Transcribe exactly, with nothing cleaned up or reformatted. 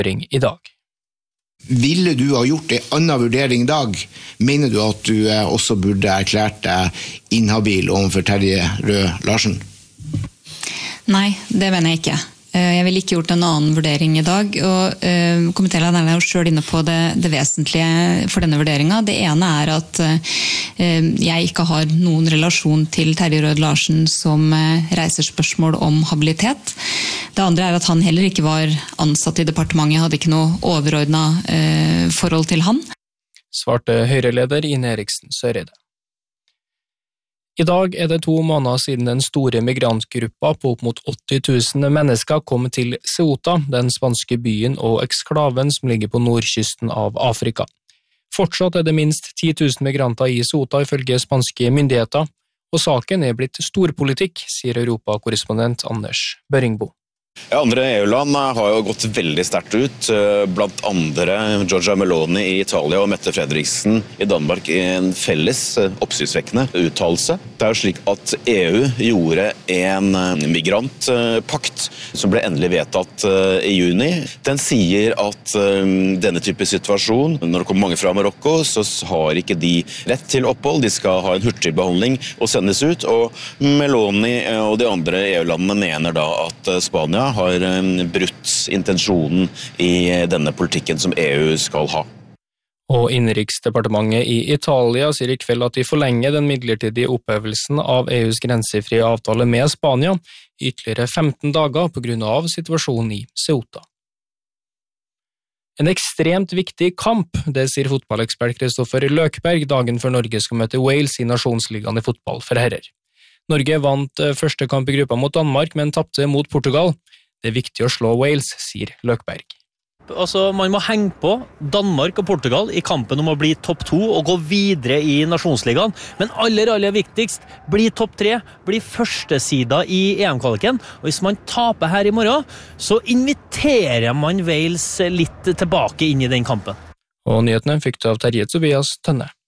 utspring i dag. Ville du ha gjort en annen vurdering i dag? Mener du at du også burde erklært deg inhabil overfor Terje Rød Larsen? Nei, det mener jeg ikke. Jeg ville ikke gjort en annen vurdering i dag, og uh, komitélederen er jo selv inne på det, det vesentlige for denne vurderingen. Det ene er at uh, jeg ikke har noen relasjon til Terje Rød Larsen som uh, reiser spørsmål om habilitet. Det andre er at han heller ikke var ansatt i departementet, hadde ikke noe overordnet uh, forhold til han. Svarte Høyre-leder Ine Eriksen Søreide. I dag er det to måneder siden den store migrantgruppa på opp mot åtti tusen mennesker kom til Ceuta, den spanske byen og eksklaven som ligger på nordkysten av Afrika. Fortsatt er det minst ti tusen migranter i Ceuta ifølge spanske myndigheter, og saken er blitt storpolitikk, sier Europa-korrespondent Anders Børringbo. Ja, andre E U-land har jo gått veldig sterkt ut, blant andre Giorgia Meloni i Italia og Mette Frederiksen i Danmark i en felles oppsiktsvekkende uttalelse. Det er jo slik at E U gjorde en migrantpakt som ble endelig vedtatt i juni. Den sier at denne type situasjon, når det kommer mange fra Marokko, så har ikke de rett til opphold, de skal ha en hurtig behandling og sendes ut, og Meloni og de andre E U-landene mener da at Spania har brutt intensjonen i denne politikken som E U skal ha. Og Innenriksdepartementet i Italia sier i kveld at de forlenger den midlertidige opphevelsen av E U's grensefrie avtale med Spania i ytterligere femten dager på grunn av situasjonen i Ceuta. En ekstremt viktig kamp, det sier fotballekspert Kristoffer Løkberg dagen før Norge skal møte Wales i Nasjonsligaen i fotball for herrer. Norge vant første kamp i gruppa mot Danmark, men tapte mot Portugal. Det er viktig å slå Wales, sier Løkberg. Altså, man må henge på Danmark og Portugal i kampen om å bli topp to og gå videre i Nasjonsligaen. Men aller, aller viktigst, bli topp tre, bli førstesida i E M-kvaliken. Og hvis man taper her i morgen, så inviterer man Wales litt tilbake inn i den kampen. Og nyhetene fikk du av Terje Tobias Tønne.